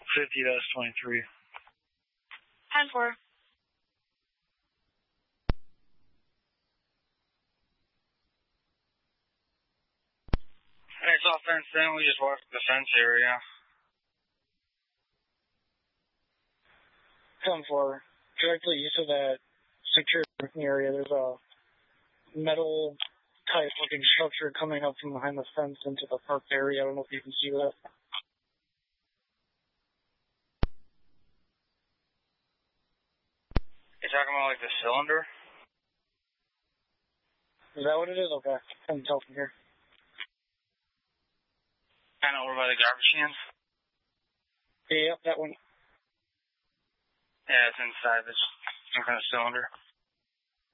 50-23. 10-4. Hey, it's all fenced in. We just walked the fence area. 10-4. Directly east of that secure area, there's a metal type looking structure coming up from behind the fence into the park area. I don't know if you can see that. You're talking about like the cylinder? Is that what it is? Okay. I can tell from here. Kind of over by the garbage cans? Yeah, that one. Yeah, it's inside this some kind of cylinder.